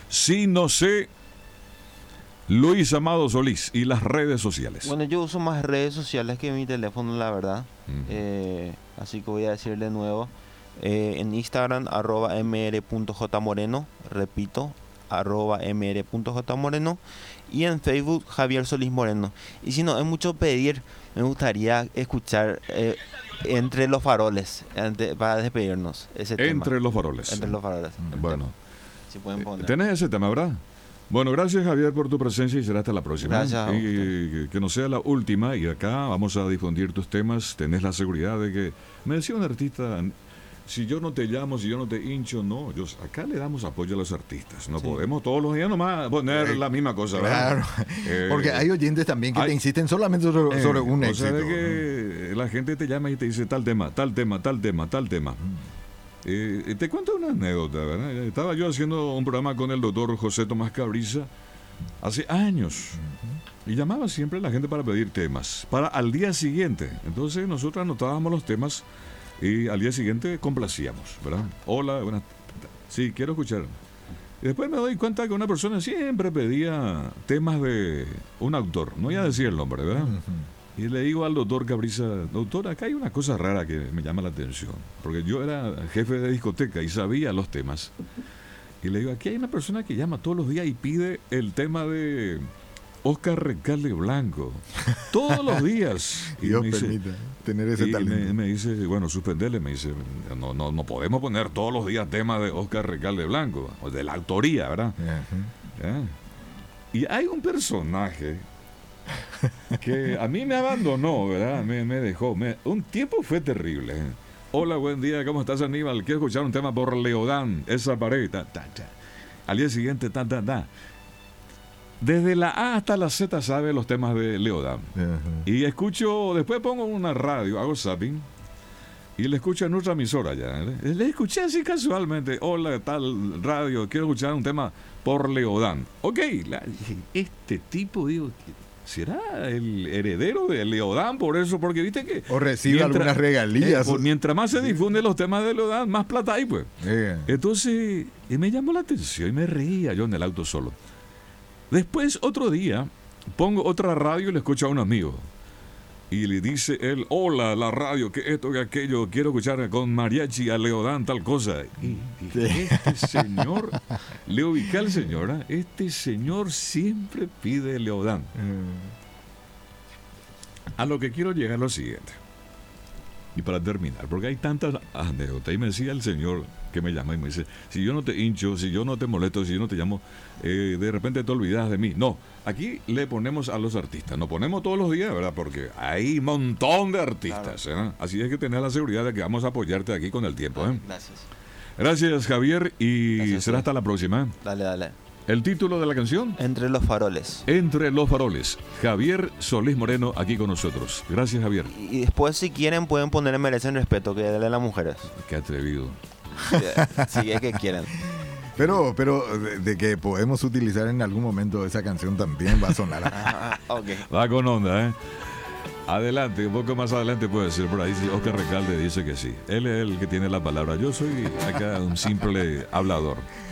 Sí, no sé. Luis Amado Solís y las redes sociales. Bueno, yo uso más redes sociales que mi teléfono, la verdad. Ujú. Así que voy a decir de nuevo. En Instagram, @mr.jmoreno. Repito, @mr.jmoreno. Y en Facebook, Javier Solís Moreno. Y si no es mucho pedir, me gustaría escuchar Entre los Faroles para despedirnos. Ese Entre tema. los faroles. Entre los Faroles. Bueno, Si pueden poner. tenés ese tema, ¿verdad? Bueno, gracias Javier por tu presencia y será hasta la próxima. Gracias a Y que no sea la última y acá vamos a difundir tus temas. Tenés la seguridad de que, me decía un artista, si yo no te llamo, si yo no te hincho, no. Acá le damos apoyo a los artistas. No podemos todos los días nomás poner la misma cosa, ¿verdad? Claro, porque hay oyentes también que te insisten solamente sobre un éxito. O sea, de que la gente te llama y te dice tal tema, tal tema, tal tema, tal tema. Te cuento una anécdota, ¿verdad? Estaba yo haciendo un programa con el doctor José Tomás Cabriza hace años y llamaba siempre a la gente para pedir temas para al día siguiente. Entonces nosotros anotábamos los temas y al día siguiente complacíamos, ¿verdad? Hola, buenas. Sí, quiero escuchar. Y después me doy cuenta que una persona siempre pedía temas de un autor, no voy a decir el nombre, ¿verdad? Y le digo al doctor Cabriza, doctor, acá hay una cosa rara que me llama la atención, porque yo era jefe de discoteca y sabía los temas. Y le digo, aquí hay una persona que llama todos los días y pide el tema de Oscar Recalde Blanco, todos los días. Y Dios me dice, permita tener ese talento. me dice, bueno, suspenderle, me dice, no podemos poner todos los días temas de Oscar Recalde Blanco, o de la autoría, ¿verdad? Y hay un personaje que a mí me abandonó, ¿verdad? Me dejó. Un tiempo fue terrible. Hola, buen día, ¿cómo estás, Aníbal? Quiero escuchar un tema por Leodán, esa pared. Al día siguiente, desde la A hasta la Z sabe los temas de Leodán. Y escucho, después pongo una radio, hago zapping, y le escucho en otra emisora ya. Le escuché así casualmente, hola, tal radio, quiero escuchar un tema por Leodán. Ok, este tipo, digo, ¿será el heredero de Leodán? Por eso, porque viste que... O recibe algunas regalías. Mientras más se difunden los temas de Leodán, más plata hay, pues. Entonces, me llamó la atención y me reía yo en el auto solo. Después, otro día, pongo otra radio y le escucho a un amigo. Y le dice él, hola, la radio, que esto, que aquello, quiero escuchar con mariachi a Leodán, tal cosa. Y dije, este señor, le ubiqué al señor, este señor siempre pide Leodán. A lo que quiero llegar es lo siguiente. Y para terminar, porque hay tantas anécdotas. Y me decía el señor que me llama y me dice, si yo no te hincho, si yo no te molesto, si yo no te llamo, de repente te olvidas de mí. No, aquí le ponemos a los artistas, nos ponemos todos los días, ¿verdad? Porque hay un montón de artistas, claro. Así es que tener la seguridad de que vamos a apoyarte aquí con el tiempo. Gracias. Gracias, Javier, y gracias, será hasta la próxima. Dale. ¿El título de la canción? Entre los Faroles. Entre los Faroles. Javier Solís Moreno aquí con nosotros. Gracias, Javier. Y después, si quieren, pueden poner Merecen Respeto, que es de las mujeres. Qué atrevido. Si es que quieren. Pero de que podemos utilizar en algún momento esa canción también va a sonar. Okay. Va con onda, ¿eh? Adelante, un poco más adelante puede ser. Por ahí Oscar Recalde dice que sí. Él es el que tiene la palabra. Yo soy acá un simple hablador.